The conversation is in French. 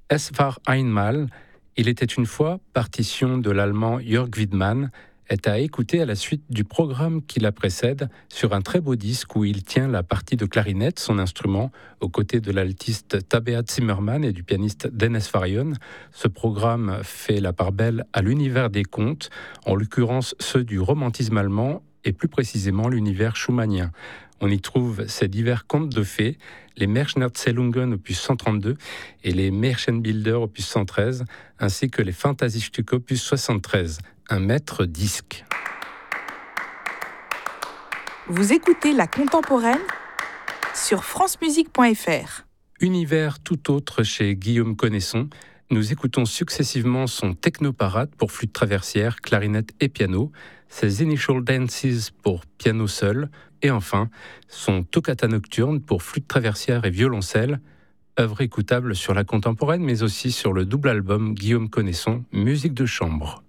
Es war einmal, il était une fois, partition de l'allemand Jörg Widmann, est à écouter à la suite du programme qui la précède sur un très beau disque où il tient la partie de clarinette, son instrument, aux côtés de l'altiste Tabea Zimmermann et du pianiste Dennis Farion. Ce programme fait la part belle à l'univers des contes, en l'occurrence ceux du romantisme allemand et plus précisément l'univers schumannien. On y trouve ces divers contes de fées, les Märchenerzählungen opus 132 et les Märchenbilder opus 113, ainsi que les Fantasiestücke opus 73, un maître disque. Vous écoutez La Contemporaine sur francemusique.fr. Univers tout autre chez Guillaume Connaisson. Nous écoutons successivement son technoparade pour flûte traversière, clarinette et piano, ses Initial Dances pour piano seul, et enfin son Toccata nocturne pour flûte traversière et violoncelle, œuvre écoutable sur La Contemporaine mais aussi sur le double album Guillaume Connaisson, musique de chambre.